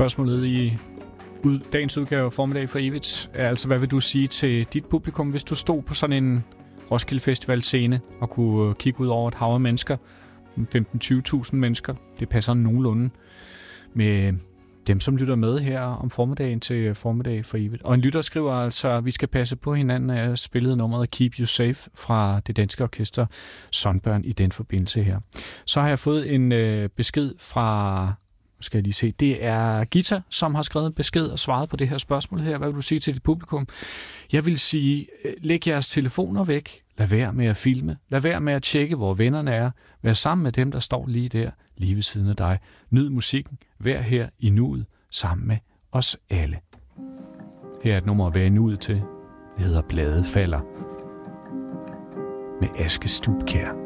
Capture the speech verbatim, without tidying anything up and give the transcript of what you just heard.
Spørgsmålet i ud, dagens udgave af Formiddag for Evigt er altså, hvad vil du sige til dit publikum, hvis du stod på sådan en Roskilde Festival scene og kunne kigge ud over et hav af mennesker, femten til tyve tusind mennesker, det passer nogenlunde med dem, som lytter med her om formiddagen til Formiddag for Evigt. Og en lytter skriver altså, at vi skal passe på hinanden, at jeg spillede nummeret Keep You Safe fra det danske orkester Sunburn i den forbindelse her. Så har jeg fået en øh, besked fra, skal jeg lige se, det er Gita, som har skrevet en besked og svaret på det her spørgsmål her. Hvad vil du sige til dit publikum? Jeg vil sige, læg jeres telefoner væk. Lad være med at filme. Lad være med at tjekke, hvor vennerne er. Vær sammen med dem, der står lige der, lige ved siden af dig. Nyd musikken. Vær her i nuet, sammen med os alle. Her er et nummer at være i nuet til. Det hedder Blade falder. Med Aske Stubkjær.